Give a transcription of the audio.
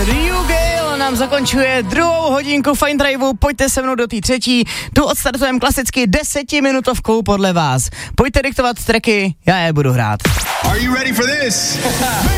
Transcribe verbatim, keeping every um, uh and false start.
Ryu Gale nám zakončuje druhou hodinku Fine Driveu, pojďte se mnou do té třetí, tu odstartujeme klasicky desetiminutovkou podle vás. Pojďte diktovat tracky, já je budu hrát. Are you ready for this?